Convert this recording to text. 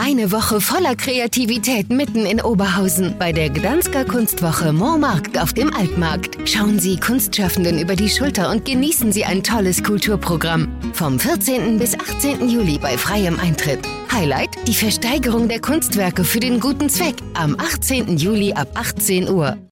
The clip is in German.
Eine Woche voller Kreativität mitten in Oberhausen bei der Gdansker Kunstwoche Montmarkt auf dem Altmarkt. Schauen Sie Kunstschaffenden über die Schulter und genießen Sie ein tolles Kulturprogramm. Vom 14. bis 18. Juli bei freiem Eintritt. Highlight: die Versteigerung der Kunstwerke für den guten Zweck am 18. Juli ab 18 Uhr.